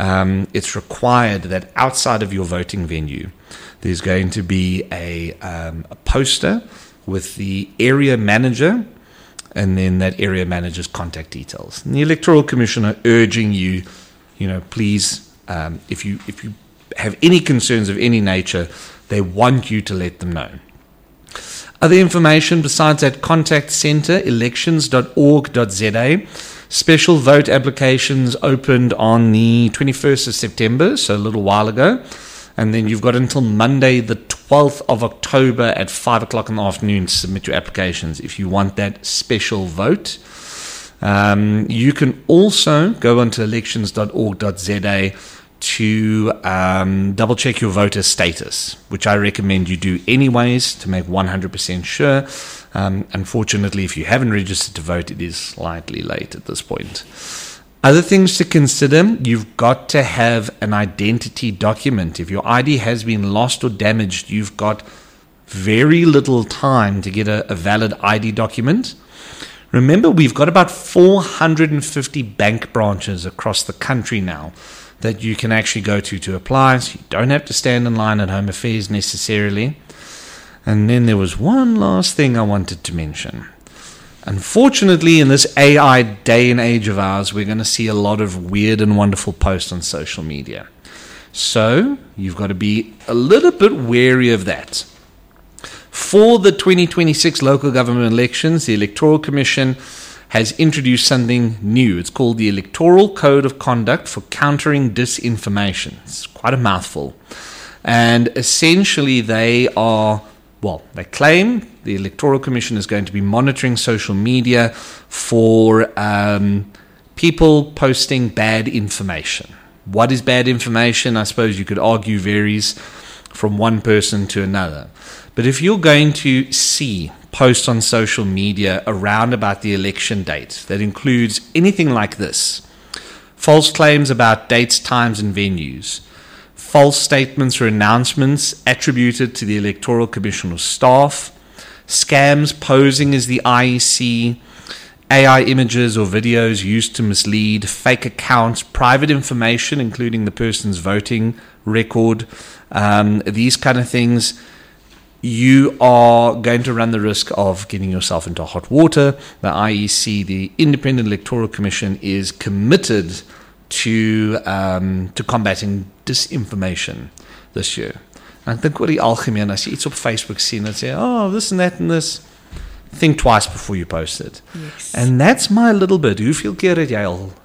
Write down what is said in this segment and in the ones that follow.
it's required that outside of your voting venue, there's going to be a poster with the area manager and then that area manager's contact details. And the Electoral Commission are urging you, please, if you have any concerns of any nature, they want you to let them know. Other information besides that, contact centre, elections.org.za. Special vote applications opened on the 21st of September, so a little while ago. And then you've got until Monday, the 12th of October at 5 o'clock in the afternoon to submit your applications if you want that special vote. You can also go onto elections.org.za to double check your voter status, which I recommend you do anyways to make 100% sure. Unfortunately, if you haven't registered to vote, it is slightly late at this point. Other things to consider, you've got to have an identity document. If your ID has been lost or damaged, you've got very little time to get a valid ID document. Remember, we've got about 450 bank branches across the country now that you can actually go to apply, so you don't have to stand in line at Home Affairs necessarily. And then there was one last thing I wanted to mention. Unfortunately, in this AI day and age of ours, we're going to see a lot of weird and wonderful posts on social media. So you've got to be a little bit wary of that. For the 2026 local government elections, the Electoral Commission has introduced something new. It's called the Electoral Code of Conduct for Countering Disinformation. It's quite a mouthful. And essentially they claim the Electoral Commission is going to be monitoring social media for people posting bad information. What is bad information? I suppose you could argue varies from one person to another. But if you're going to see posts on social media around about the election date that includes anything like this: false claims about dates, times, and venues, false statements or announcements attributed to the Electoral Commission or staff, scams posing as the IEC, AI images or videos used to mislead, fake accounts, private information, including the person's voting record, these kind of things, you are going to run the risk of getting yourself into hot water. The IEC, the Independent Electoral Commission, is committed to combating disinformation this year. En ek dink oor die algemeen, as jy iets op Facebook sien en sê, this and that and this, think twice before you post it. Yes. And that's my little bit. Hoeveel keer het jy al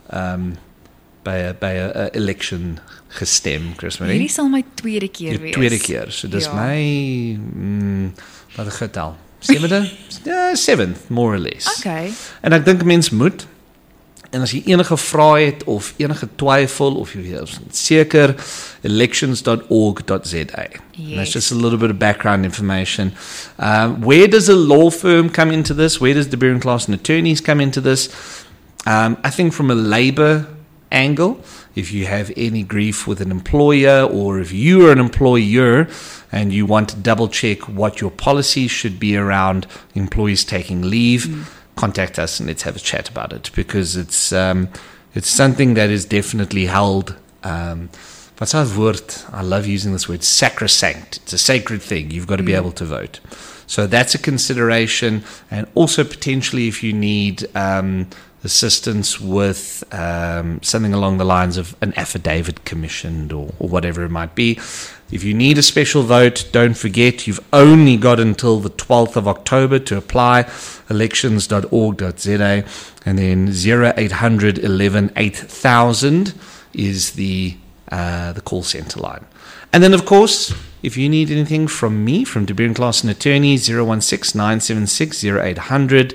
by 'n election gestem, Chris Marie? Hierdie sal my tweede keer wees. Tweede keer. So dis Ja. my wat 'n getal. 7de? Ja, 7th more or less. Okay. En ek dink mens moet, en as jy enige vrae het of enige twyfel of jy is seker, elections.org.za. Yes. That's just a little bit of background information. Where does a law firm come into this? Where does De Beer and Claassen Attorneys come into this? I think from a labor angle, if you have any grief with an employer or if you are an employer and you want to double check what your policies should be around employees taking leave, contact us and let's have a chat about it, because it's something that is definitely held, what's our word? I love using this word, sacrosanct. It's a sacred thing. You've got to be able to vote. So that's a consideration. And also potentially if you need assistance with something along the lines of an affidavit commissioned or whatever it might be. If you need a special vote, don't forget you've only got until the 12th of October to apply. Elections.org.za, and then 0800 11 8000 is the call center line. And then, of course, if you need anything from me, from De Beer and Claassen Attorneys, 016 976 0800,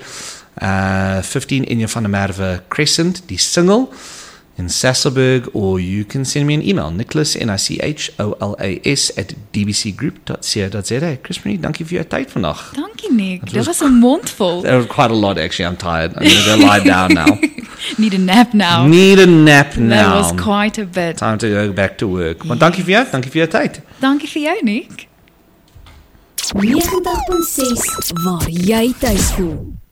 15 Inja van der Merwe Crescent, die single in Sasolburg, or you can send me an email, Nicholas, NICHOLAS @dbcgroup.co.za. Chris Marie, dankie vir jou tyd vandag. Dankie, Nick. Dit was 'n mondvol. That was quite a lot, actually. I'm tired. I'm going to go lie down now. Need a nap now. Need a nap now. That was quite a bit. Time to go back to work. Maar dankie vir jou tyd. Dankie vir jou, Nick. 90.6 waar jy tuis voel.